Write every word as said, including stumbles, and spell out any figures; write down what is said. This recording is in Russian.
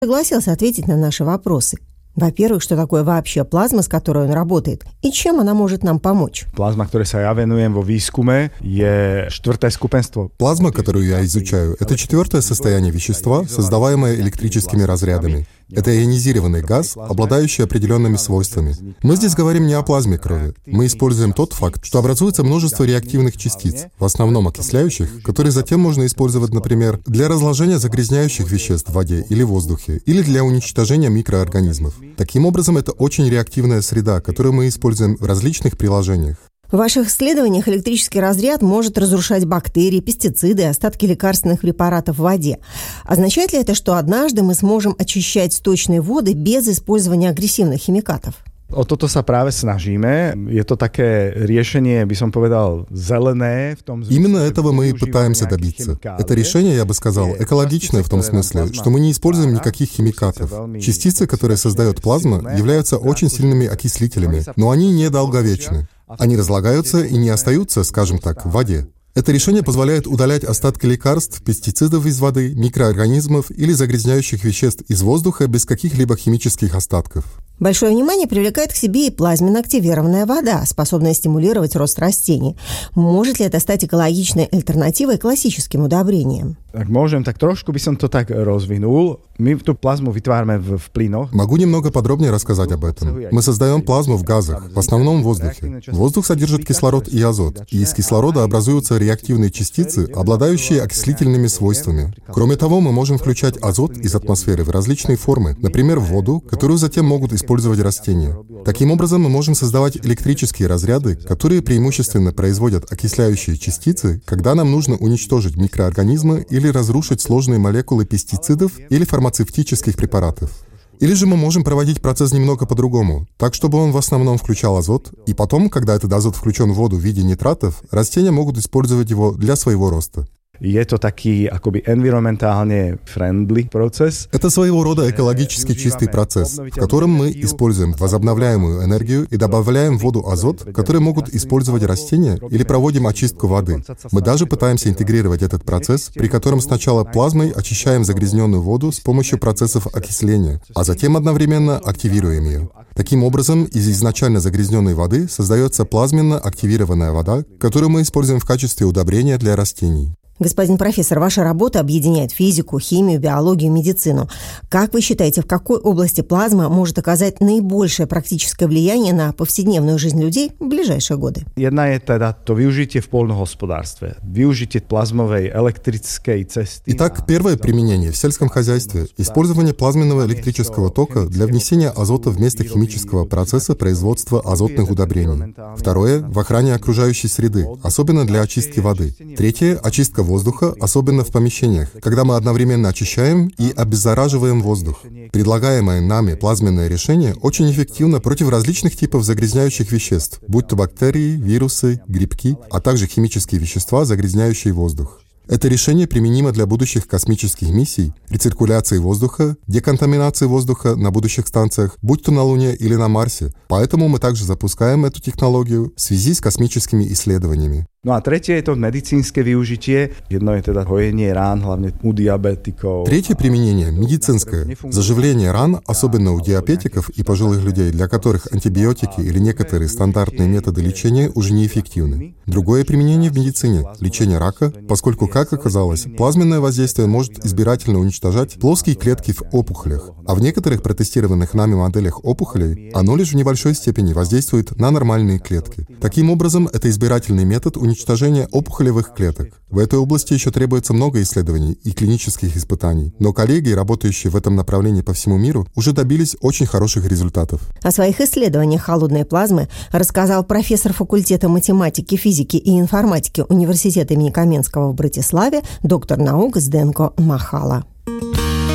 согласился ответить на наши вопросы. Во-первых, что такое вообще плазма, с которой он работает, и чем она может нам помочь? Плазма, которой я венуем во výskume, je štvrté skupenstvo. Плазма, которую я изучаю, это четвертое состояние вещества, создаваемое электрическими разрядами. Это ионизированный газ, обладающий определенными свойствами. Мы здесь говорим не о плазме крови. Мы используем тот факт, что образуется множество реактивных частиц, в основном окисляющих, которые затем можно использовать, например, для разложения загрязняющих веществ в воде или воздухе, или для уничтожения микроорганизмов. Таким образом, это очень реактивная среда, которую мы используем в различных приложениях. В ваших исследованиях электрический разряд может разрушать бактерии, пестициды и остатки лекарственных препаратов в воде. Означает ли это, что однажды мы сможем очищать сточные воды без использования агрессивных химикатов? O toto sa práve snažíme. Je to také riešenie, by som povedal, zelené в том смысле. Именно этого мы и пытаемся добиться. Это решение, я бы сказал, экологичное в том смысле, что мы не используем никаких химикатов. Частицы, которые создает плазма, являются очень сильными окислителями, но они недолговечны. Они разлагаются и не остаются, скажем так, в воде. Это решение позволяет удалять остатки лекарств, пестицидов из воды, микроорганизмов или загрязняющих веществ из воздуха без каких-либо химических остатков. Большое внимание привлекает к себе и плазменно-активированная вода, способная стимулировать рост растений. Может ли это стать экологичной альтернативой классическим удобрениям? Ak môžem, tak trošku by som to tak rozvinul. My tú plazmu vytvárame v, v plynoch. Могу немного подробнее рассказать об этом. Мы создаем плазму в газах, в основном в воздухе. Воздух содержит кислород и азот, и из кислорода образуются реактивные частицы, обладающие окислительными свойствами. Кроме того, мы можем включать азот из атмосферы в различные формы, например, в воду, которую затем могут использовать растения. Таким образом, мы можем создавать электрические разряды, которые преимущественно производят окисляющие частицы, когда нам нужно уничтожить микроорганизмы или разрушить сложные молекулы пестицидов или фармацевтических препаратов. Или же мы можем проводить процесс немного по-другому, так, чтобы он в основном включал азот, и потом, когда этот азот включен в воду в виде нитратов, растения могут использовать его для своего роста. Je to taký akoby environmentálne friendly процесс. Это своего рода экологически чистый процесс, в котором мы используем возобновляемую энергию и добавляем в воду азот, который могут использовать растения, или проводим очистку воды. Мы даже пытаемся интегрировать этот процесс, при котором сначала плазмой очищаем загрязненную воду с помощью процессов окисления, а затем одновременно активируем ее. Таким образом, из изначально загрязненной воды создается плазменно активированная вода, которую мы используем в качестве удобрения для растений. Господин профессор, ваша работа объединяет физику, химию, биологию, медицину. Как вы считаете, в какой области плазма может оказать наибольшее практическое влияние на повседневную жизнь людей в ближайшие годы? Jedna je teda to využitie v poľnohospodárstve. Využitie plazmovej elektrickej cesty. Итак, первое применение в сельском хозяйстве – использование плазменного электрического тока для внесения азота вместо химического процесса производства азотных удобрений. Второе – в охране окружающей среды, особенно для очистки воды. Третье – очистка воздуха, особенно в помещениях, когда мы одновременно очищаем и обеззараживаем воздух. Предлагаемое нами плазменное решение очень эффективно против различных типов загрязняющих веществ, будь то бактерии, вирусы, грибки, а также химические вещества, загрязняющие воздух. Это решение применимо для будущих космических миссий, рециркуляции воздуха, деконтаминации воздуха на будущих станциях, будь то на Луне или на Марсе. Поэтому мы также запускаем эту технологию в связи с космическими исследованиями. No a tretie je to medicínske využitie. Jedno je teda hojenie rán, hlavne u diabetikov. Третье применение – медицинское. Заживление ран, особенно у диабетиков и пожилых людей, для которых антибиотики или некоторые стандартные методы лечения уже неэффективны. Другое применение в медицине – лечение рака, поскольку, как оказалось, плазменное воздействие может избирательно уничтожать плоские клетки в опухолях, а в некоторых протестированных нами моделях опухолей оно лишь в небольшой степени воздействует на нормальные клетки. Таким образом, это избирательный метод уничтожения опухолевых клеток. В этой области еще требуется много исследований и клинических испытаний, но коллеги, работающие в этом направлении по всему миру, уже добились очень хороших результатов. О своих исследованиях холодной плазмы рассказал профессор факультета математики, физики и информатики Университета имени Каменского в Братиславе, доктор наук Зденко Махала.